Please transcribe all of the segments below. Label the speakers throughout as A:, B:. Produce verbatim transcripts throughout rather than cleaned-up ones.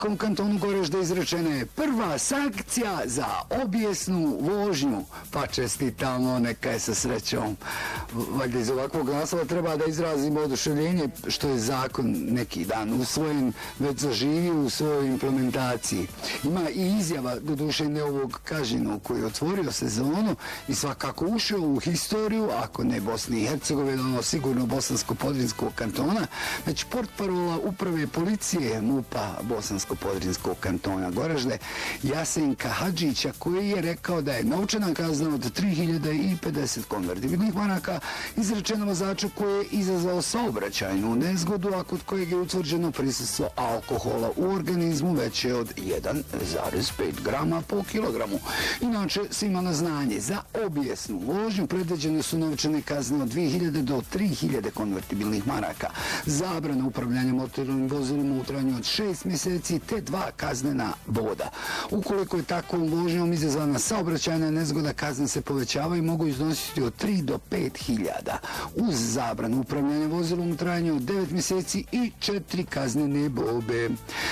A: U kantonu Goražde izrečena je prva sankcija za obijesnu vožnju, pa čestitamo, neka je sa srećom. Valjda iz ovakvog naslova treba da izrazimo oduševljenje što je zakon neki dan usvojen, već zaživio u svojoj implementaciji. Ima i izjava, doduše ne ovog Kažinu, koji je otvorio sezonu i svakako ušao u historiju, ako ne Bosni i Hercegovine, ono sigurno Bosansko-Podrinskog kantona, već portparola uprave policije MUP-a Bosansko-Podrinskog kantona Goražde, Jasenka Hadžića, koji je rekao da je novčana kazna od tri hiljade pedeset konvertibilnih maraka izrečena vozaču koji je izazvao saobraćajnu nezgodu, a kod kojeg je utvrđeno prisustvo alkohola u organizmu veće od jedan zarez pet grama po kilogramu. Inače, svima na znanje, za obijesnu vožnju predviđene su novčane kazne od dvije hiljade do tri hiljade konvertibilnih maraka, zabrana upravljanja motornim vozilom u trajanju od šest mjeseci te dva kaznena boda. Ukoliko je takvom vožnjom izazvana saobraćajna nezgoda, kazne se povećavaju i mogu iznositi od tri do pet hiljada. Uz zabranu upravljanja vozilom u trajanju od devet mjeseci i četiri kaznene bobe.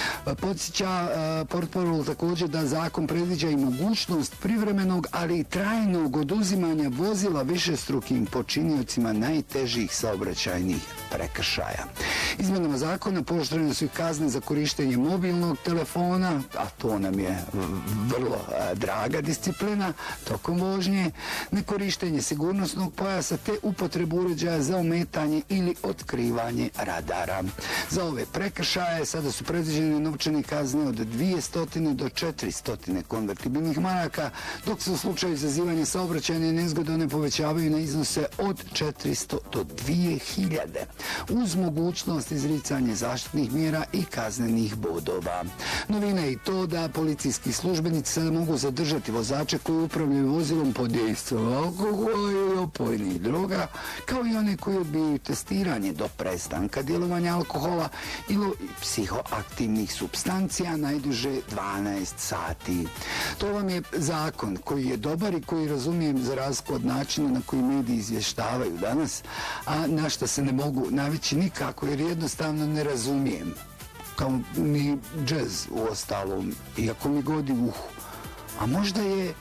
A: Podsjeća portparol također da zakon predviđa i mogućnost privremenog, ali i trajnog oduzimanja vozila višestrukim počiniocima najtežih saobraćajnih prekršaja. Izmjenama zakona pooštrene su i kazne za korištenje mobilnog telefona, a to nam je vrlo draga disciplina tokom vožnje, nekorištenje sigurnosnog pojasa te upotrebu uređaja za ometanje ili otkrivanje radara. Za ove prekršaje sada su predviđene novčane kazne od dvjesto do četiristo konvertibilnih maraka, dok se u slučaju izazivanja saobraćajne nezgode one povećavaju na iznose od četiristo do dvije hiljade, uz mogućnost izricanja zaštitnih mjera i kaznenih bodova. Novina je i to da policijski službenici sada mogu zadržati vozače koji upravljaju vozilom pod dejstvom alkohola ili opojnih droga, kao i one koji odbijaju testiranje do prestanka djelovanja alkohola ili psihoaktivnih supstancija najduže dvanaest sati. To vam je zakon koji je dobar i koji razumijem za razliku od načina na koji mediji izvještavaju danas, a na što se ne mogu navići nikako jer jednostavno ne razumijem. Kao ni džez u ostalom, iako mi godi uhu. A možda je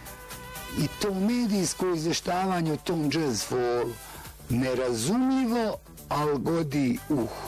A: i to medijsko izvještavanje o tom džez folu nerazumljivo, ali godi uhu.